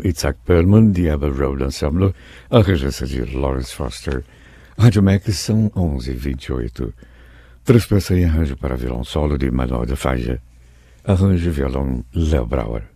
Itzhak Perlman, The Abbey Road Ensemble, a regência de Lawrence Foster. Rádio Mac são 11h28. Três peças em arranjo para violão solo de Manuel de Fage. Arranjo e violão Léo Brauer.